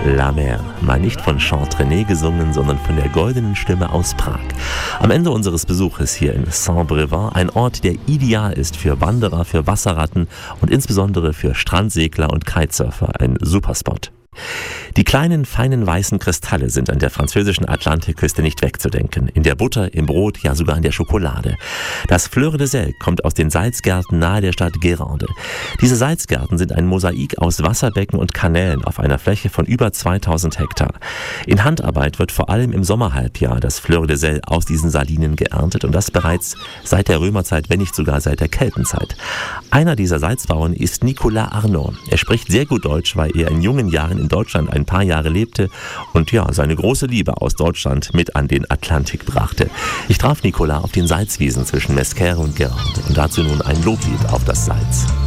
La Mer. Mal nicht von Chantrenne gesungen, sondern von der goldenen Stimme aus Prag. Am Ende unseres Besuches hier in Saint-Brévin, ein Ort, der ideal ist für Wanderer, für Wasserratten und insbesondere für Strandsegler und Kitesurfer. Ein Superspot. Die kleinen, feinen weißen Kristalle sind an der französischen Atlantikküste nicht wegzudenken. In der Butter, im Brot, ja sogar in der Schokolade. Das Fleur de Sel kommt aus den Salzgärten nahe der Stadt Guérande. Diese Salzgärten sind ein Mosaik aus Wasserbecken und Kanälen auf einer Fläche von über 2000 Hektar. In Handarbeit wird vor allem im Sommerhalbjahr das Fleur de Sel aus diesen Salinen geerntet und das bereits seit der Römerzeit, wenn nicht sogar seit der Keltenzeit. Einer dieser Salzbauern ist Nicolas Arnaud. Er spricht sehr gut Deutsch, weil er in jungen Jahren in Deutschland ein paar Jahre lebte und ja, seine große Liebe aus Deutschland mit an den Atlantik brachte. Ich traf Nicolas auf den Salzwiesen zwischen Mesquer und Guérande und dazu nun ein Loblied auf das Salz.